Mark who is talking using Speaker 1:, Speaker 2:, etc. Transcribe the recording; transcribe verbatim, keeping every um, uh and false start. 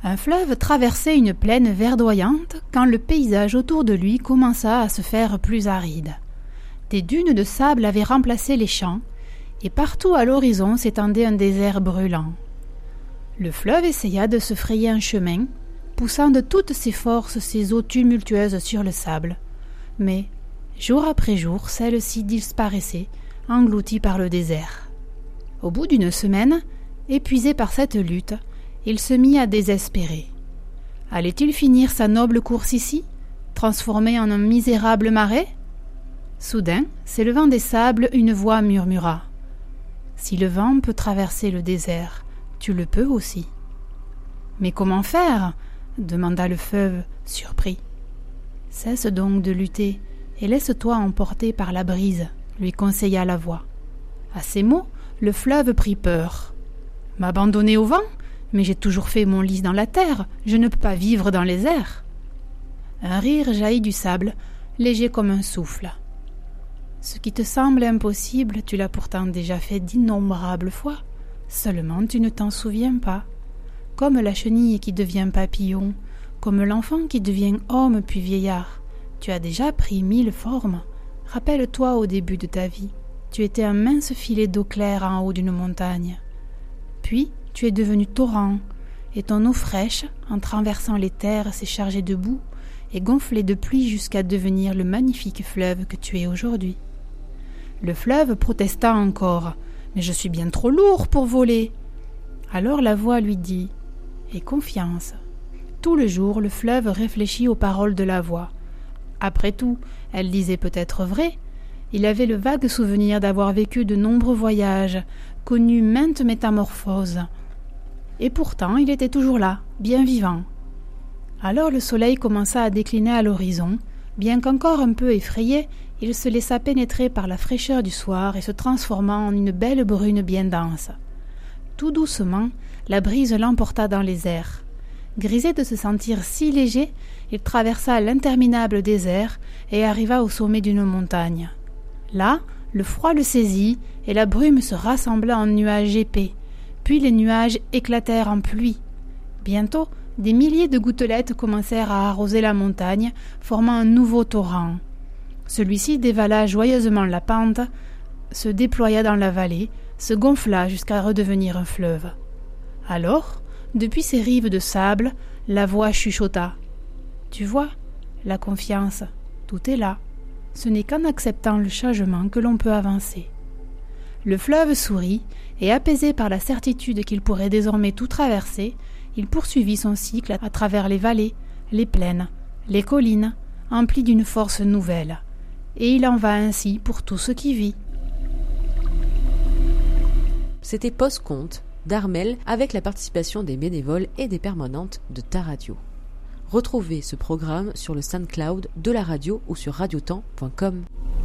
Speaker 1: Un fleuve traversait une plaine verdoyante quand le paysage autour de lui commença à se faire plus aride. Des dunes de sable avaient remplacé les champs, et partout à l'horizon s'étendait un désert brûlant. Le fleuve essaya de se frayer un chemin, poussant de toutes ses forces ses eaux tumultueuses sur le sable, mais, jour après jour, celle-ci disparaissait, engloutie par le désert. Au bout d'une semaine, épuisé par cette lutte, il se mit à désespérer. Allait-il finir sa noble course ici, transformé en un misérable marais ? Soudain, s'élevant des sables, une voix murmura : « Si le vent peut traverser le désert, tu le peux aussi. » « Mais comment faire ? » demanda le fleuve, surpris. « Cesse donc de lutter et laisse-toi emporter par la brise, lui conseilla la voix. À ces mots, le fleuve prit peur. « M'abandonner au vent ? Mais j'ai toujours fait mon lit dans la terre, je ne peux pas vivre dans les airs. » Un rire jaillit du sable, léger comme un souffle. « Ce qui te semble impossible, tu l'as pourtant déjà fait d'innombrables fois. Seulement tu ne t'en souviens pas. Comme la chenille qui devient papillon, comme l'enfant qui devient homme puis vieillard. Tu as déjà pris mille formes. Rappelle-toi au début de ta vie, tu étais un mince filet d'eau claire en haut d'une montagne. Puis, tu es devenu torrent, et ton eau fraîche, en traversant les terres, s'est chargée de boue et gonflée de pluie jusqu'à devenir le magnifique fleuve que tu es aujourd'hui. » Le fleuve protesta encore. « Mais je suis bien trop lourd pour voler. » Alors la voix lui dit « Aie confiance. » Tout le jour, le fleuve réfléchit aux paroles de la voix. Après tout, elle disait peut-être vrai. Il avait le vague souvenir d'avoir vécu de nombreux voyages, connu maintes métamorphoses. Et pourtant, il était toujours là, bien vivant. Alors le soleil commença à décliner à l'horizon. Bien qu'encore un peu effrayé, il se laissa pénétrer par la fraîcheur du soir et se transforma en une belle brune bien dense. Tout doucement, la brise l'emporta dans les airs. Grisé de se sentir si léger, il traversa l'interminable désert et arriva au sommet d'une montagne. Là, le froid le saisit et la brume se rassembla en nuages épais. Puis les nuages éclatèrent en pluie. Bientôt, des milliers de gouttelettes commencèrent à arroser la montagne, formant un nouveau torrent. Celui-ci dévala joyeusement la pente, se déploya dans la vallée, se gonfla jusqu'à redevenir un fleuve. Alors, depuis ces rives de sable, la voix chuchota. « Tu vois, la confiance, tout est là. Ce n'est qu'en acceptant le changement que l'on peut avancer. » Le fleuve sourit, et apaisé par la certitude qu'il pourrait désormais tout traverser, il poursuivit son cycle à travers les vallées, les plaines, les collines, empli d'une force nouvelle. Et il en va ainsi pour tout ce qui vit.
Speaker 2: C'était Post-Conte d'Armel avec la participation des bénévoles et des permanentes de ta radio. Retrouvez ce programme sur le SoundCloud de la radio ou sur radiotemps point com.